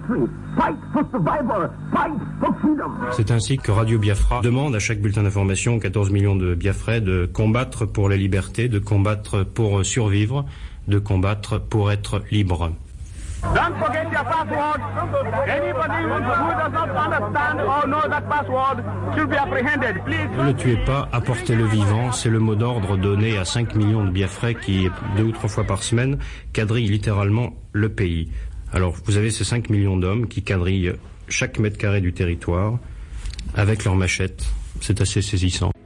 C'est ainsi que Radio Biafra demande à chaque bulletin d'information, 14 millions de Biafrais, de combattre pour la liberté, de combattre pour survivre, de combattre pour être libre. Don't forget your password. Anybody who does not understand or know that password should be apprehended. Please. Ne le tuez pas, apportez-le vivant. C'est le mot d'ordre donné à 5 millions de Biafrais qui, 2 ou 3 fois par semaine, quadrillent littéralement le pays. Alors, vous avez ces 5 millions d'hommes qui quadrillent chaque mètre carré du territoire avec leurs machettes. C'est assez saisissant.